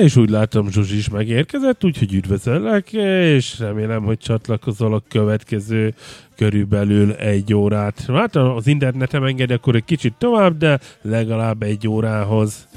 és úgy látom, Zsuzsi is megérkezett, úgyhogy üdvözöllek, és remélem, hogy csatlakozol a következő körülbelül 1 órát. Hát az internetem engedi, akkor egy kicsit tovább, de legalább 1 órához.